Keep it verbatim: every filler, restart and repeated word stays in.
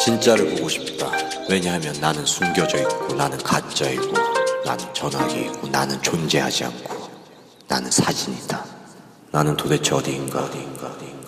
진짜를 보고 싶다. 왜냐하면 나는 숨겨져 있고, 나는 가짜이고, 나는 전화기 있고, 나는 존재하지 않고, 나는 사진이다. 나는 도대체 어디인가 어디인가 어디인가